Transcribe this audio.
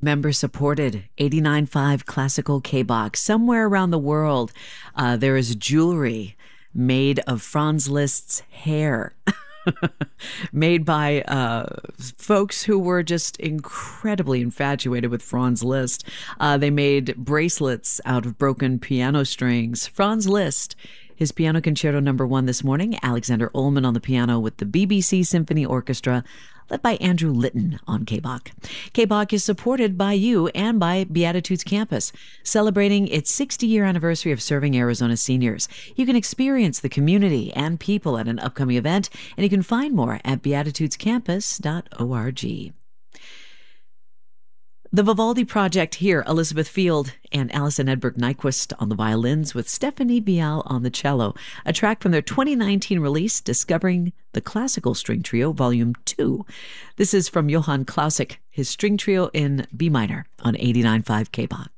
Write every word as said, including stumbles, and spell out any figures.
Member-supported eighty-nine point five Classical K-Bach. Somewhere around the world, uh, there is jewelry made of Franz Liszt's hair, made by uh, folks who were just incredibly infatuated with Franz Liszt. Uh, they made bracelets out of broken piano strings. Franz Liszt, his Piano Concerto Number One this morning. Alexander Ullman on the piano with the B B C Symphony Orchestra, led by Andrew Litton on K-Bach. K-Bach is supported by you and by Beatitudes Campus, celebrating its sixty-year anniversary of serving Arizona seniors. You can experience the community and people at an upcoming event, and you can find more at beatitudes campus dot org. The Vivaldi Project here, Elizabeth Field and Alison Edberg Nyquist on the violins with Stephanie Bial on the cello, a track from their twenty nineteen release, Discovering the Classical String Trio, Volume two. This is from Johann Klausik, his string trio in B minor on eighty-nine point five K-Bach.